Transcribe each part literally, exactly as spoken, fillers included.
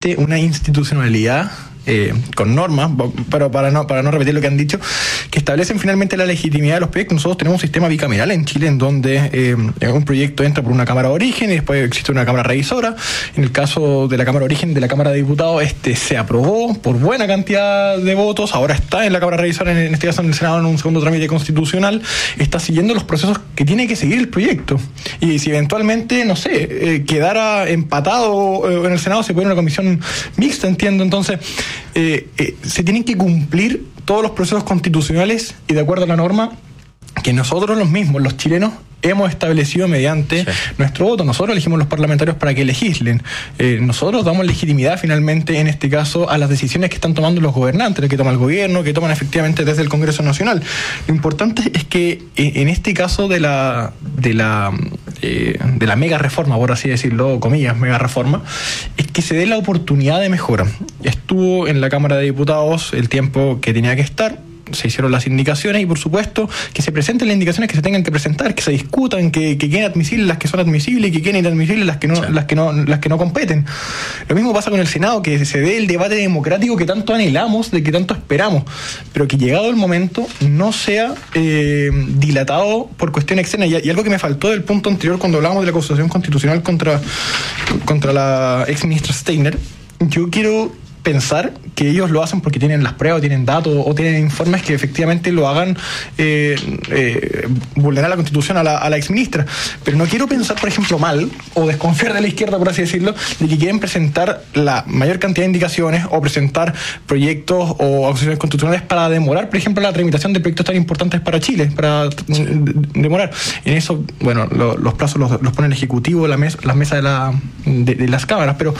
existe una institucionalidad Eh, con normas, pero para no, para no repetir lo que han dicho, que establecen finalmente la legitimidad de los proyectos. Nosotros tenemos un sistema bicameral en Chile en donde eh, un proyecto entra por una Cámara de Origen y después existe una Cámara Revisora. En el caso de la Cámara de Origen de la Cámara de Diputados, este se aprobó por buena cantidad de votos, ahora está en la Cámara Revisora, en este caso en el Senado, en un segundo trámite constitucional, está siguiendo los procesos que tiene que seguir el proyecto. Y si eventualmente, no sé, eh, quedara empatado eh, en el Senado, se puede ir a una comisión mixta, entiendo. Entonces, Eh, eh, se tienen que cumplir todos los procesos constitucionales y de acuerdo a la norma que nosotros los mismos, los chilenos, hemos establecido mediante sí. nuestro voto. Nosotros elegimos los parlamentarios para que legislen. Eh, nosotros damos legitimidad finalmente, en este caso, a las decisiones que están tomando los gobernantes, que toma el gobierno, que toman efectivamente desde el Congreso Nacional. Lo importante es que en este caso de la de la eh, de la mega reforma, por así decirlo, comillas, mega reforma, es que se dé la oportunidad de mejora. Estuvo en la Cámara de Diputados el tiempo que tenía que estar, se hicieron las indicaciones y por supuesto que se presenten las indicaciones que se tengan que presentar, que se discutan, que, que queden admisibles las que son admisibles y que queden inadmisibles las que no, sí. las que no, las que no competen. Lo mismo pasa con el Senado, que se dé el debate democrático que tanto anhelamos, de que tanto esperamos, pero que llegado el momento no sea eh, dilatado por cuestiones externas. Y, y algo que me faltó del punto anterior cuando hablábamos de la acusación constitucional contra, contra la ex ministra Steiner, yo quiero pensar que ellos lo hacen porque tienen las pruebas, tienen datos o tienen informes que efectivamente lo hagan eh, eh, vulnerar la Constitución a la, a la exministra. Pero no quiero pensar, por ejemplo, mal o desconfiar de la izquierda, por así decirlo, de que quieren presentar la mayor cantidad de indicaciones o presentar proyectos o acusaciones constitucionales para demorar, por ejemplo, la tramitación de proyectos tan importantes para Chile, para sí. demorar. En eso, bueno, lo, los plazos los, los pone el Ejecutivo, la mes, las mesas de, la, de, de las cámaras, pero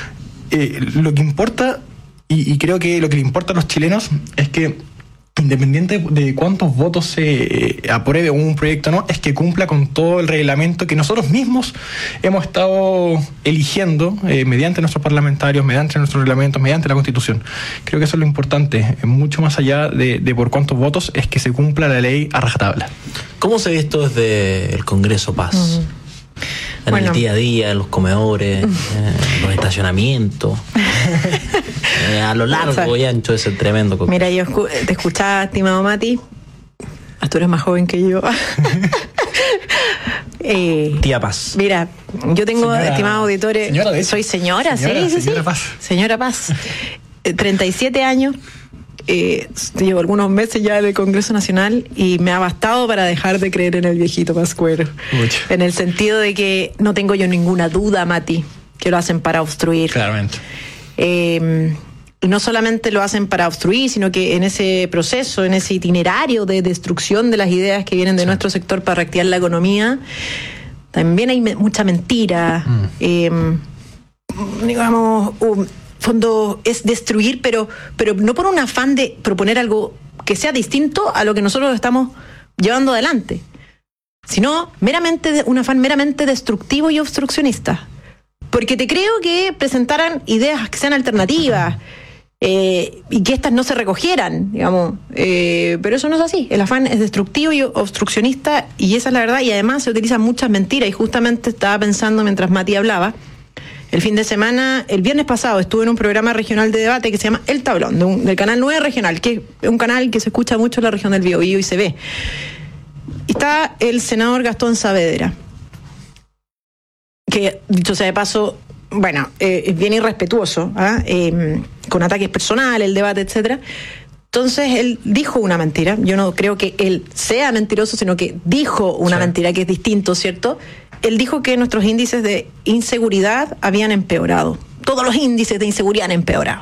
Eh, lo que importa, y, y creo que lo que le importa a los chilenos, es que independiente de cuántos votos se eh, apruebe un proyecto o no, es que cumpla con todo el reglamento que nosotros mismos hemos estado eligiendo eh, mediante nuestros parlamentarios, mediante nuestros reglamentos, mediante la Constitución. Creo que eso es lo importante, mucho más allá de, de por cuántos votos, es que se cumpla la ley a rajatabla. ¿Cómo se ve esto desde el Congreso Paz? Uh-huh. En bueno. el día a día, en los comedores, en los estacionamientos, eh, a lo largo y ancho de ese tremendo congreso. Mira, yo escu- te escuchaba, estimado Mati, tú eres más joven que yo. eh, Tía Paz. Mira, yo tengo, señora, estimados auditores, señora soy señora, señora sí, sí, señora sí. Paz. Señora Paz, treinta y siete años. Eh, llevo algunos meses ya en el Congreso Nacional y me ha bastado para dejar de creer en el viejito Pascuero. Mucho. En el sentido de que no tengo yo ninguna duda, Mati, que lo hacen para obstruir. Claramente. Eh, y no solamente lo hacen para obstruir, sino que en ese proceso, en ese itinerario de destrucción de las ideas que vienen de sí. nuestro sector para reactivar la economía, también hay me- mucha mentira. Mm. Eh, digamos... Um, fondo es destruir, pero, pero no por un afán de proponer algo que sea distinto a lo que nosotros estamos llevando adelante, sino meramente un afán meramente destructivo y obstruccionista. Porque te creo que presentaran ideas que sean alternativas eh, y que estas no se recogieran, digamos, eh, pero eso no es así. El afán es destructivo y obstruccionista y esa es la verdad, y además se utilizan muchas mentiras. Y justamente estaba pensando mientras Mati hablaba, el fin de semana, el viernes pasado, estuve en un programa regional de debate que se llama El Tablón, de un, del canal nueve Regional, que es un canal que se escucha mucho en la región del Biobío y se ve. Y está el senador Gastón Saavedra, que, dicho sea de paso, bueno, eh, es bien irrespetuoso, ¿eh? Eh, con ataques personales, el debate, etcétera. Entonces, él dijo una mentira. Yo no creo que él sea mentiroso, sino que dijo una sí. mentira, que es distinto, ¿cierto? Él dijo que nuestros índices de inseguridad habían empeorado. Todos los índices de inseguridad han empeorado.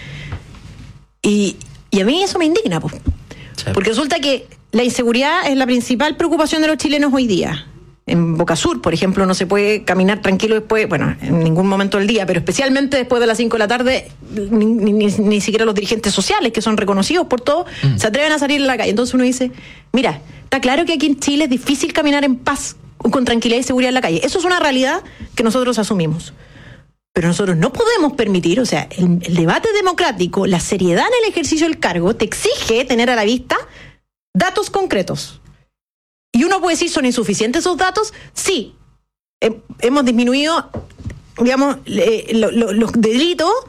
Y, y a mí eso me indigna, pues. Sí. Porque resulta que la inseguridad es la principal preocupación de los chilenos hoy día. En Boca Sur, por ejemplo, no se puede caminar tranquilo después, bueno, en ningún momento del día, pero especialmente después de las cinco de la tarde, ni, ni, ni, ni siquiera los dirigentes sociales, que son reconocidos por todo, mm. se atreven a salir a la calle. Entonces uno dice, mira, está claro que aquí en Chile es difícil caminar en paz, con tranquilidad y seguridad en la calle. Eso es una realidad que nosotros asumimos. Pero nosotros no podemos permitir, o sea, el, el debate democrático, la seriedad en el ejercicio del cargo, te exige tener a la vista datos concretos. Y uno puede decir, ¿son insuficientes esos datos? Sí. He, hemos disminuido, digamos, eh, lo, lo, los delitos